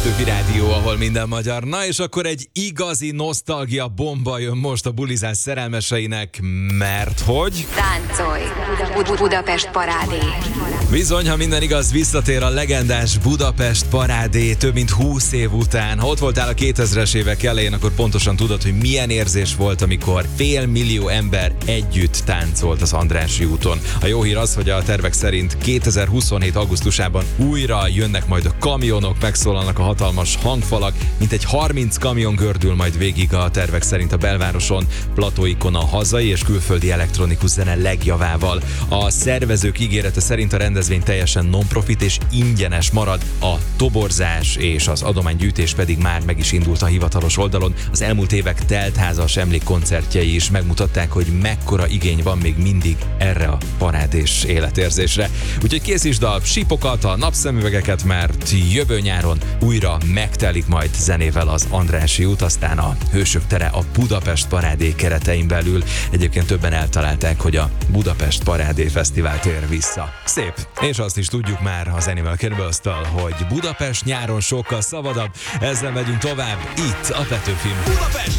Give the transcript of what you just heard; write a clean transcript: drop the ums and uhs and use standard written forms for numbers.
Petőfi Rádió, ahol minden magyar. Na és akkor egy igazi nosztalgia bomba jön most a bulizás szerelmeseinek, mert hogy... Táncolj! Budapest parádé. Bizony, ha minden igaz, visszatér a legendás Budapest parádé több mint 20 év után. Ha ott voltál a 2000-es évek elején, akkor pontosan tudod, hogy milyen érzés volt, amikor 500 000 ember együtt táncolt az Andrássy úton. A jó hír az, hogy a tervek szerint 2027. augusztusában újra jönnek majd a kamionok, megszólalnak a hatalmas hangfalak, mintegy 30 kamion gördül majd végig a tervek szerint a belvároson, platóikon a hazai és külföldi elektronikus zene legjavával. A szervezők ígérete szerint a rendezvény teljesen non-profit és ingyenes marad, a toborzás és az adománygyűjtés pedig már meg is indult a hivatalos oldalon. Az elmúlt évek teltházas emlékkoncertjei is megmutatták, hogy mekkora igény van még mindig erre a parádés életérzésre. Úgyhogy készítsd a sípokat, a napszemüvegeket, mert jövő nyáron újra megtelik majd zenével az Andrássy út, aztán a Hősök tere a Budapest parádé keretein belül. Egyébként többen eltalálták, hogy a Budapest parádé fesztivál tér vissza. Szép! És azt is tudjuk már az Animal Cannibals-től, hogy Budapest nyáron sokkal szabadabb. Ezzel megyünk tovább itt a Petőfin. Budapest!